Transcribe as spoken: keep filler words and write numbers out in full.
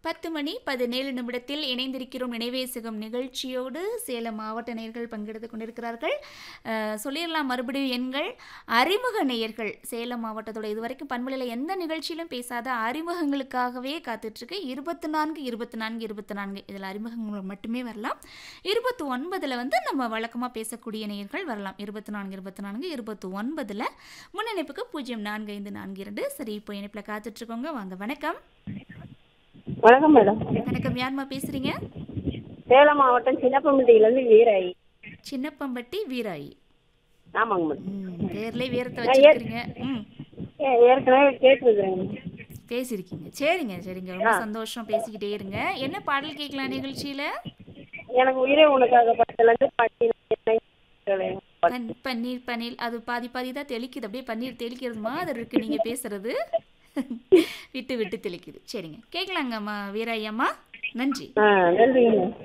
பத்து மணி பதினேழு நிமிடத்தில் இணைந்திருக்கிறோம். நினைவேசுகம் நிகழ்ச்சியோடு சேலம் மாவட்ட நேயர்கள் பங்கெடுத்து கொண்டிருக்கிறார்கள். சொல்லிடலாம் மறுபடியும் எண்கள். அறிமுக நேயர்கள் சேலம் மாவட்டத்தோட இதுவரைக்கும் பண்பலையில் எந்த நிகழ்ச்சியிலும் பேசாத அறிமுகங்களுக்காகவே காத்துட்ருக்கு. இருபத்தி நான்கு இருபத்தி நான்கு இருபத்தி நான்கு இதில் அறிமுகங்கள் மட்டுமே வரலாம். இருபத்தி ஒன்பதில் வந்து நம்ம வழக்கமாக பேசக்கூடிய நேயர்கள் வரலாம். இருபத்தி நான்கு இருபத்தி நான்கு இருபத்தி ஒன்பதில் முன்னிணைப்புக்கு பூஜ்ஜியம் நான்கு ஐந்து நான்கு இரண்டு. சரி, இப்போ இணைப்பில் காத்துட்ருக்கோங்க. வாங்க. வணக்கம். வணக்கம் மேடம். வணக்கம். யாருமா பேசுறீங்க? சேலம் மாவட்டம் சின்னப்பம்பட்டியிலேருந்து வீராயி. சின்னப்பம்பட்டி வீராயி. ஆமாங்க மேடம். பேர்லேயே வீரத்தை வச்சிருக்கீங்க. ம் ஏற்கனவே கேட்டுருக்குறேங்க. பேசியிருக்கீங்க. சரிங்க சரிங்க, ரொம்ப சந்தோஷம். பேசிக்கிட்டே இருங்க. என்ன பாடல் கேட்கலாம் நிகழ்ச்சியில்? எனக்கு உயிரே உனக்காக படத்துலேருந்து பன்னீர் பன்னீர் அது பாதி பாதி தான் தெளிக்குது. அப்படியே பன்னீர் தெளிக்கிறது மாதிரி இருக்கு நீங்க பேசுறது. விட்டு விட்டு தெளிக்குது. சரிங்க, கேட்கலாங்கம்மா வீராயம்மா. நன்றி. நன்றிங்க.